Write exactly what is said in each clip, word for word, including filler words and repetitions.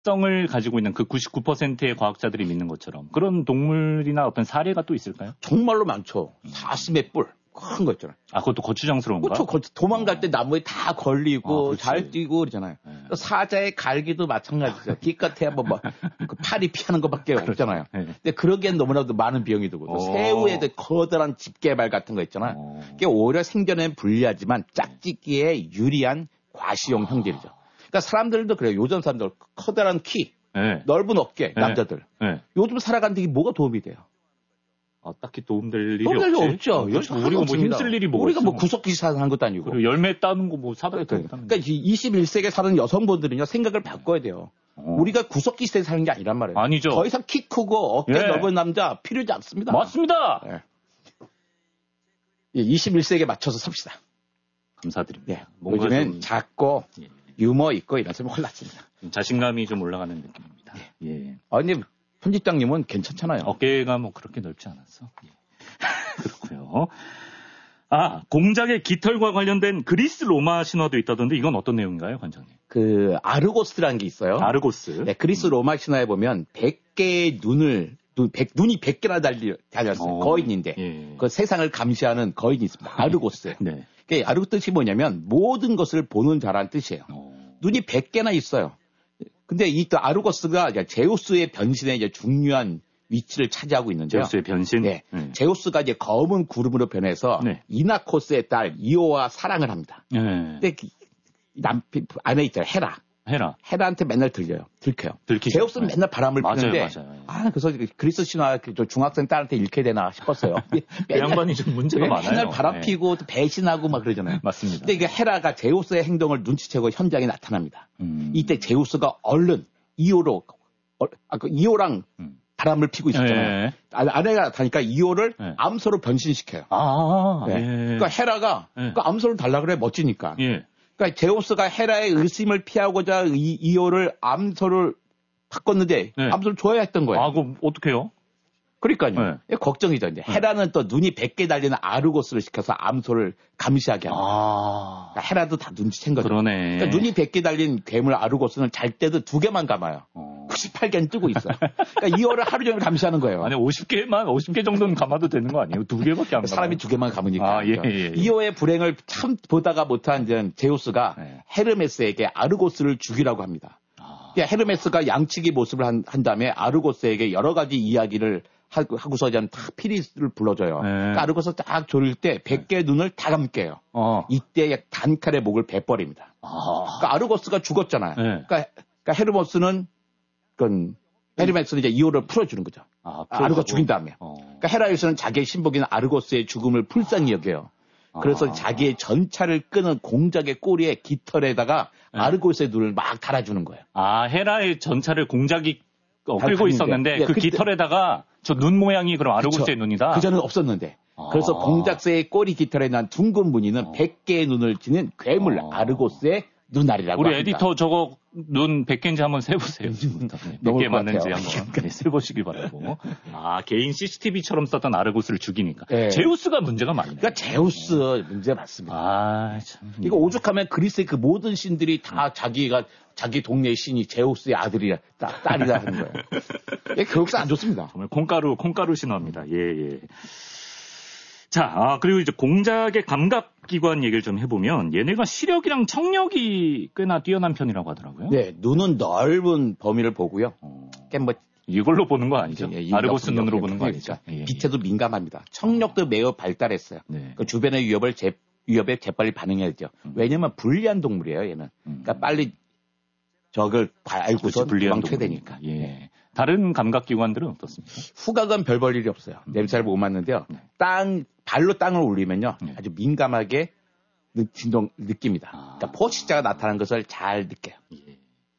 성을 가지고 있는 그 구십구 퍼센트의 과학자들이 믿는 것처럼 그런 동물이나 어떤 사례가 또 있을까요? 정말로 많죠. 사슴의 뿔. 큰 거 있잖아요. 아, 그것도 거추장스러운가? 그렇죠. 도망갈 때 나무에 다 걸리고 아, 잘 뛰고 그러잖아요. 네. 사자의 갈기도 마찬가지죠. 기껏해야 뭐, 뭐 그 팔이 피하는 것밖에 그렇죠. 없잖아요. 네. 근데 그러기엔 너무나도 많은 비용이 들고 또 어. 새우에 커다란 집게발 같은 거 있잖아요. 어. 그게 오히려 생존에는 불리하지만 짝짓기에 유리한 과시용 형질이죠. 그러니까 사람들도 그래요. 요즘 사람들 커다란 키, 네. 넓은 어깨, 네. 남자들. 네. 요즘 살아가는 데 뭐가 도움이 돼요? 아, 딱히 도움될 일이 도움될 없지. 일 없죠. 어, 그렇죠. 우리가 뭐 힘쓸 일이 뭐가 우리가 있어. 뭐 구석기 사는 것도 아니고. 그리고 열매 따는 거 뭐 사다리 타고 그러니까, 그러니까 이십일 세기에 사는 여성분들은요 생각을 바꿔야 돼요. 어. 우리가 구석기 시대에 사는 게 아니란 말이에요. 아니죠. 더 이상 키 크고 어깨 예. 넓은 남자 필요하지 않습니다. 맞습니다. 예. 예, 이십일 세기에 맞춰서 삽시다. 감사드립니다. 예. 요즘엔 좀... 작고 예. 유머 있고 이러면 혼났습니다. 자신감이 좀 올라가는 느낌입니다. 예. 예. 아니 편집장님은 괜찮잖아요. 어깨가 뭐 그렇게 넓지 않았어. 예. 그렇고요. 아, 공작의 깃털과 관련된 그리스 로마 신화도 있다던데 이건 어떤 내용인가요, 관장님? 그 아르고스라는 게 있어요. 아르고스. 네, 그리스 로마 신화에 보면 백 개의 눈을 눈, 백, 눈이 백 개나 달리, 달렸어요. 어, 거인인데 예. 그 세상을 감시하는 거인이 있습니다. 아르고스. 네. 그 아르고 뜻이 뭐냐면 모든 것을 보는 자라는 뜻이에요. 어. 눈이 백 개나 있어요. 근데 이 또 아르고스가 제우스의 변신에 이제 중요한 위치를 차지하고 있는데요. 제우스의 변신? 네. 네. 제우스가 이제 검은 구름으로 변해서 네. 이나코스의 딸 이오와 사랑을 합니다. 네. 근데 남 안에 있잖아요. 헤라. 헤라. 헤라한테 맨날 들려요. 들켜요. 들키죠. 제우스는 네. 맨날 바람을 맞아요, 피는데 맞아요. 아 그래서 그리스 신화 그 중학생 딸한테 읽게 되나 싶었어요. 그 양반이 좀 문제가 많아요. 맨날 바람 네. 피고 또 배신하고 막 그러잖아요. 맞습니다. 근데 이게 헤라가 제우스의 행동을 눈치채고 현장에 나타납니다. 음. 이때 제우스가 얼른 이오로 어, 아, 그 이오랑 음. 바람을 피고 있었잖아요. 예. 아, 아내가 나타나니까 이오를 예. 암소로 변신시켜요. 아, 네. 예. 그러니까 헤라가 예. 그 암소를 달라 그래 멋지니까. 예. 그러니까 제우스가 헤라의 의심을 피하고자 이, 이오를 암소를 바꿨는데 네. 암소를 줘야 했던 거예요. 아, 그럼 어떡해요? 그러니까요. 네. 걱정이죠. 이제 네. 헤라는 또 눈이 백 개 달리는 아르고스를 시켜서 암소를 감시하게 합니다. 아. 그러니까 헤라도 다 눈치챈 거죠. 그러네. 그러니까 눈이 백 개 달린 괴물 아르고스는 잘 때도 두 개만 감아요. 어. 구십팔 개는 뜨고 있어요. 그러니까 이오를 하루 종일 감시하는 거예요. 아니, 오십 개만, 오십 개 정도는 감아도 되는 거 아니에요? 두 개밖에 안 감아요. 사람이 두 개만 감으니까. 아, 예, 예, 예. 이오의 불행을 참 보다가 못한 제우스가 네. 헤르메스에게 아르고스를 죽이라고 합니다. 아. 그러니까 헤르메스가 양치기 모습을 한, 한 다음에 아르고스에게 여러 가지 이야기를 하고, 하고서 이제 탁 피리스를 불러줘요. 네. 그러니까 아르고스 딱 졸릴 때 백 개의 눈을 다 감게요. 어. 이때 단칼에 목을 베버립니다. 아. 그러니까 아르고스가 죽었잖아요. 네. 그러니까, 그러니까 헤르모스는 그건 헤르메스는 이제 이오를 풀어주는 거죠. 아, 아르고스 죽인 다음에. 어. 그러니까 헤라에서는 자기의 신복인 아르고스의 죽음을 불쌍히 여겨요. 그래서 아. 자기의 전차를 끄는 공작의 꼬리에 깃털에다가 네. 아르고스의 눈을 막 달아주는 거예요. 아, 헤라의 전차를 공작이 어, 끌고 달았는데. 있었는데 예, 그 그때- 깃털에다가 저 눈 모양이 그럼 아르고스의 그쵸. 눈이다? 그전에는 없었는데. 아. 그래서 공작새의 꼬리 깃털에 난 둥근 무늬는 어. 백 개의 눈을 지닌 괴물 어. 아르고스의 눈알이라고 우리 합니다. 에디터 저거 눈 백 개인지 한번 세보세요. 지금부터. 몇 넘을 개 것 맞는지 같아요. 한번 네, 세보시기 바라고. 아, 개인 씨씨티비처럼 썼던 아르고스를 죽이니까. 네. 제우스가 문제가 많네. 그러니까 제우스 문제 맞습니다. 아, 참. 이거 오죽하면 그리스의 그 모든 신들이 다 자기가 자기 동네의 신이 제우스의 아들이라 딸- 딸이라 하는 거예요. 이게 교육사 안 좋습니다. 정말 콩가루, 콩가루 신화입니다. 예, 예. 자, 아, 그리고 이제 공작의 감각기관 얘기를 좀 해보면 얘네가 시력이랑 청력이 꽤나 뛰어난 편이라고 하더라고요. 네, 눈은 넓은 범위를 보고요. 어, 그러니까 뭐 이걸로 보는 거 아니죠? 예, 아르고스 인력, 눈으로 인력, 보는 거 그러니까 아니죠? 예, 예. 빛에도 민감합니다. 청력도 매우 발달했어요. 네. 그 주변의 위협을 재, 위협에 재빨리 반응해야 되죠. 음. 왜냐면 불리한 동물이에요, 얘는. 음. 그러니까 빨리 적을 알고서 그렇지, 불리한 도망쳐야 동물이니까. 되니까. 예. 다른 감각기관들은 어떻습니까? 후각은 별 볼 일이 없어요. 냄새를 못 맡는데요. 네. 땅, 발로 땅을 올리면요. 네. 아주 민감하게 느, 진동, 느낍니다. 아. 그러니까 포식자가 나타나는 것을 잘 느껴요. 예.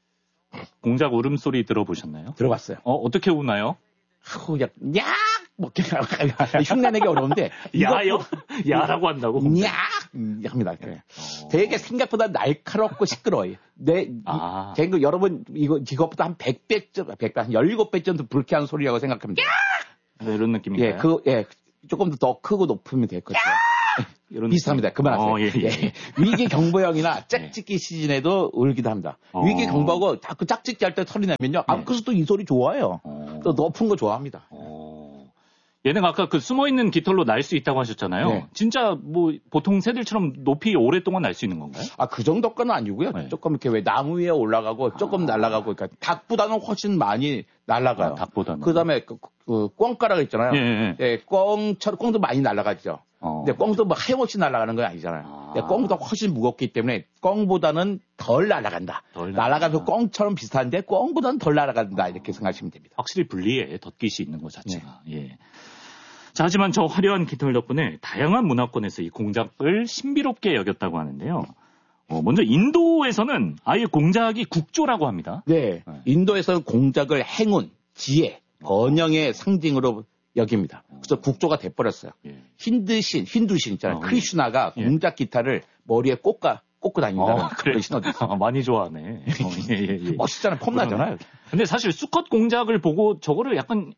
공작 울음소리 들어보셨나요? 들어봤어요. 어, 어떻게 우나요? 하고, 야, 야! 뭐, 흉내내기 어려운데. 야요? 야라고 한다고? 야! 합니다. 그래. 어. 되게 생각보다 날카롭고 시끄러워요. 내, 아. 제 거 여러분, 이거, 이것보다 한 백 배, 백 배, 한 열일곱 배 정도 불쾌한 소리라고 생각합니다. 네, 이런 느낌인가요? 예, 그, 예, 조금 더 크고 높으면 될 것 같아요. 이런 비슷합니다. 그만하세요. 어, 예, 예. 예. 위기 경보형이나 짝짓기 시즌에도 울기도 합니다. 어. 위기 경보하고 자꾸 짝짓기 할 때 소리 내면요. 아, 네. 그래서 또 이 소리 좋아해요. 어. 또 높은 거 좋아합니다. 어. 얘네가 아까 그 숨어있는 깃털로 날 수 있다고 하셨잖아요. 네. 진짜 뭐 보통 새들처럼 높이 오랫동안 날 수 있는 건가요? 아, 그 정도 건 아니고요. 네. 조금 이렇게 왜 나무 위에 올라가고 조금 아. 날아가고, 그러니까 닭보다는 훨씬 많이 날아가요. 아, 닭보다는. 그 다음에 그, 그 꿩가락 있잖아요. 예, 예. 예, 꿩처럼 꿩도 많이 날아가죠. 어. 근데 꿩도 뭐 하염없이 날아가는 건 아니잖아요. 아. 근데 꿩보다 훨씬 무겁기 때문에 꿩보다는 덜 날아간다. 덜 날아가도 날아간다. 꿩처럼 비슷한데 꿩보다는 덜 날아간다. 이렇게 생각하시면 됩니다. 확실히 불리해. 덧깃이 있는 것 자체가. 예. 자, 하지만 저 화려한 깃털 덕분에 다양한 문화권에서 이 공작을 신비롭게 여겼다고 하는데요. 어, 먼저 인도에서는 아예 공작이 국조라고 합니다. 네. 네. 인도에서는 공작을 행운, 지혜, 번영의 상징으로 여깁니다. 그래서 국조가 돼버렸어요. 예. 힌두신, 힌두신 있잖아요. 어, 크리슈나가 예. 공작 기타를 머리에 꽂가, 꽂고 다닌다는 어, 그래. 그런 신호도 있어요. 아, 많이 좋아하네. 어, 예, 예, 예. 멋있잖아요. 폼나잖아요. 근데 사실 수컷 공작을 보고 저거를 약간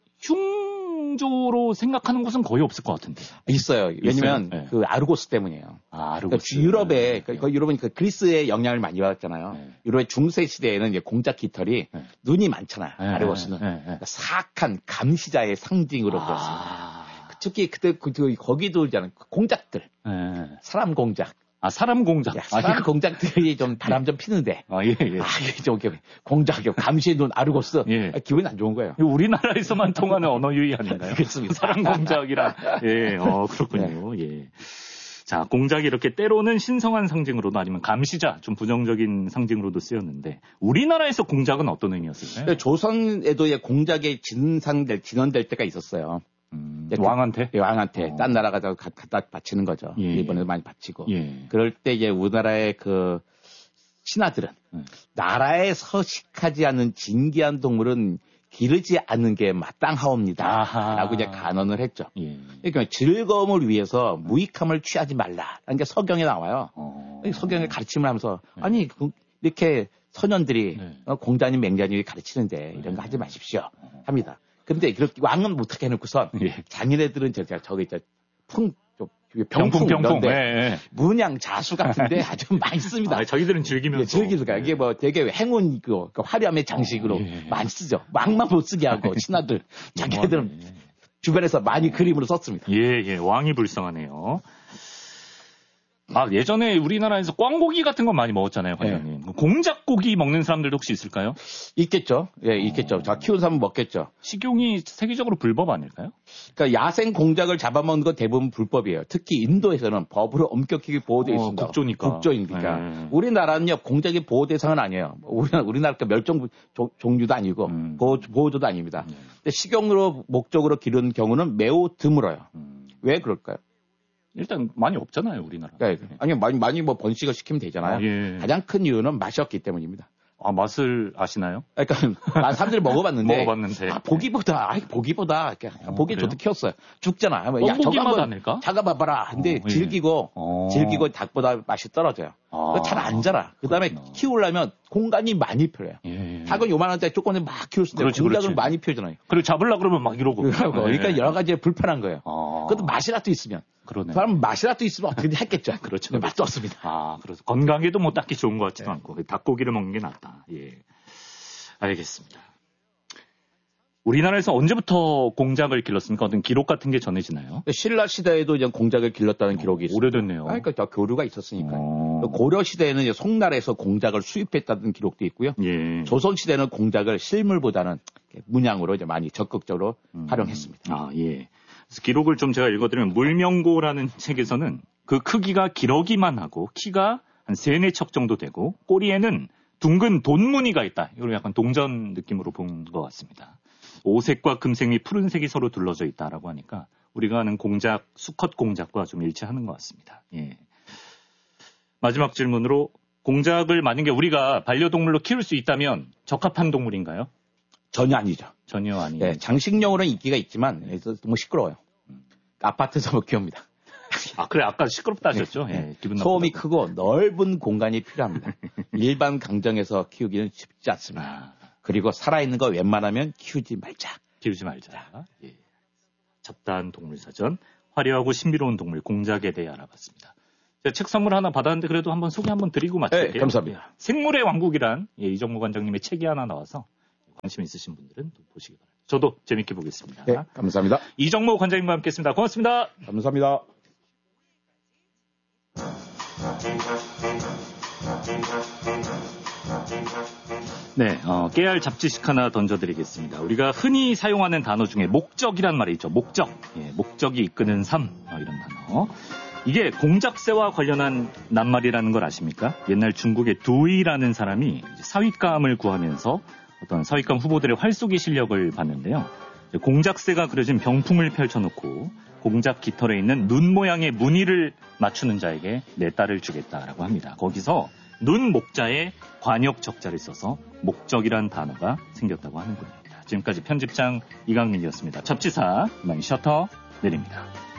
흉조로 생각하는 곳은 거의 없을 것 같은데. 있어요. 왜냐면 네. 그 아르고스 때문이에요. 아, 그러니까 아르고스. 유럽에, 그 유럽은 그 그리스의 영향을 많이 받았잖아요. 네. 유럽의 중세 시대에는 이제 공작 깃털이 네. 눈이 많잖아요. 네, 아르고스는. 네, 네, 네. 그러니까 사악한 감시자의 상징으로 보였습니다. 아, 특히 그때 그, 그 거기도 있잖아요. 공작들. 네. 사람 공작. 아, 사람 공작. 야, 사람 아, 공작들이 좀 바람 좀 피는데. 아, 예, 예. 아, 이게 좀 이렇게 공작, 감시의 눈 아르고스. 예. 아, 기분이 안 좋은 거예요. 이거 우리나라에서만 통하는 언어 유희 아닌가요? 그렇습니다. 사람 공작이랑. 예, 어, 그렇군요. 예. 자, 공작이 이렇게 때로는 신성한 상징으로도 아니면 감시자, 좀 부정적인 상징으로도 쓰였는데, 우리나라에서 공작은 어떤 의미였을까요? 그러니까 조선에도 이제 공작이 진상될, 진원될 때가 있었어요. 음, 예, 왕한테? 예, 왕한테 어. 딴 나라 가서 갖다 바치는 거죠. 예, 일본에도 예. 많이 바치고. 예. 그럴 때 이제 우리나라의 그 신하들은 음. 나라에 서식하지 않는 진귀한 동물은 기르지 않는 게 마땅하옵니다. 아하. 라고 이제 간언을 했죠. 예. 그러니까 즐거움을 위해서 무익함을 취하지 말라라는 게 서경에 나와요. 어. 서경의 가르침을 하면서 아니 그- 이렇게 소년들이 네. 어, 공자님 맹자님이 가르치는데 이런 거 하지 마십시오 합니다. 근데 그렇게 왕은 못하게 해놓고선 예. 자기네들은 저, 저기 저 풍, 저, 병풍, 병풍, 병풍. 이런데 예, 예. 문양 자수 같은데 아주 많이 씁니다. 아, 자기들은 즐기면서. 예, 즐기니까 이게 뭐 되게 행운 그, 그 화려함의 장식으로 어, 예. 많이 쓰죠. 왕만 못 쓰게 하고 신하들 자기네들은 예. 주변에서 많이 그림으로 썼습니다. 예, 예, 왕이 불쌍하네요. 아, 예전에 우리나라에서 꽝고기 같은 거 많이 먹었잖아요, 관장님. 공작고기 먹는 사람들도 혹시 있을까요? 있겠죠. 예, 있겠죠. 자, 키운 사람은 먹겠죠. 식용이 세계적으로 불법 아닐까요? 그러니까 야생 공작을 잡아먹는 건 대부분 불법이에요. 특히 인도에서는 법으로 엄격하게 보호되어 어, 있습니다. 국조니까. 국조이니까. 네. 우리나라는요, 공작이 보호 대상은 아니에요. 우리나라, 우리나라 멸종 종- 종류도 아니고, 음. 보호, 보호조도 아닙니다. 네. 근데 식용으로, 목적으로 기르는 경우는 매우 드물어요. 음, 왜 그럴까요? 일단 많이 없잖아요, 우리나라. 그러니까 아니, 많이, 많이 뭐 번식을 시키면 되잖아요. 아, 예. 가장 큰 이유는 맛이 없기 때문입니다. 아, 맛을 아시나요? 그러니까 아, 사람들이 먹어봤는데, 먹어봤는데. 아, 보기보다, 아, 보기보다, 이렇게 어, 보기 그래요? 좋게 키웠어요. 죽잖아. 야, 뻥보기 저거 맛 한번 아닐까? 작아봐봐라. 근데 어, 예. 질기고, 어. 질기고 닭보다 맛이 떨어져요. 아, 잘 안 자라. 그 다음에 그렇구나. 키우려면 공간이 많이 필요해요. 예. 닭은 요만한데 조금은 막 키울 수 있는데 그렇지, 공작은 그렇지. 많이 피우잖아요. 그리고 잡으려고 그러면 막 이러고. 그러니까 예. 여러 가지 불편한 거예요. 아, 그것도 맛이라도 있으면. 그러네. 그럼 맛이라도 있으면 어떻게든 했겠죠. 그렇죠. 근데 맛도 없습니다. 아, 그래서 건강에도 뭐 딱히 좋은 것 같지도 네. 않고 닭고기를 먹는 게 낫다. 예. 알겠습니다. 우리나라에서 언제부터 공작을 길렀습니까? 어떤 기록 같은 게 전해지나요? 신라 시대에도 이제 공작을 길렀다는 기록이 있어요. 오래됐네요. 그러니까 더 교류가 있었으니까요. 어. 고려 시대에는 이제 송나라에서 공작을 수입했다는 기록도 있고요. 예. 조선 시대는 공작을 실물보다는 문양으로 이제 많이 적극적으로 음. 활용했습니다. 아, 예. 그래서 기록을 좀 제가 읽어드리면 물명고라는 책에서는 그 크기가 기러기만 하고 키가 한 세네 척 정도 되고 꼬리에는 둥근 돈무늬가 있다. 이걸 약간 동전 느낌으로 본 것 같습니다. 오색과 금색이 푸른색이 서로 둘러져 있다라고 하니까 우리가 아는 공작, 수컷 공작과 좀 일치하는 것 같습니다. 예. 마지막 질문으로 공작을 만약에 우리가 반려동물로 키울 수 있다면 적합한 동물인가요? 전혀 아니죠. 전혀 아니에요. 네, 장식용으로는 인기가 있지만 너무 시끄러워요. 아파트에서 못 키웁니다. 아, 그래. 아까 시끄럽다 하셨죠? 예, 기분 나쁘다고. 소음이 크고 넓은 공간이 필요합니다. 일반 강정에서 키우기는 쉽지 않습니다. 아, 그리고 살아있는 거 웬만하면 키우지 말자. 키우지 말자. 예. 잡다한 동물사전 화려하고 신비로운 동물 공작에 대해 알아봤습니다. 제가 책 선물 하나 받았는데 그래도 한번 소개 한번 드리고 마칠게요. 네, 감사합니다. 생물의 왕국이란 예, 이정모 관장님의 책이 하나 나와서 관심 있으신 분들은 또 보시기 바랍니다. 저도 재밌게 보겠습니다. 네, 감사합니다. 이정모 관장님과 함께했습니다. 고맙습니다. 감사합니다. 네, 어, 깨알 잡지식 하나 던져드리겠습니다. 우리가 흔히 사용하는 단어 중에 목적이란 말이 있죠. 목적. 예, 목적이 이끄는 삶. 어, 이런 단어. 이게 공작새와 관련한 낱말이라는 걸 아십니까? 옛날 중국의 두이라는 사람이 사윗감을 구하면서 어떤 사윗감 후보들의 활쏘기 실력을 봤는데요. 공작새가 그려진 병풍을 펼쳐놓고 공작 깃털에 있는 눈 모양의 무늬를 맞추는 자에게 내 딸을 주겠다라고 합니다. 거기서 눈 목자에 관역 적자를 써서 목적이란 단어가 생겼다고 하는 겁니다. 지금까지 편집장 이강민이었습니다. 접지사 이만 셔터 내립니다.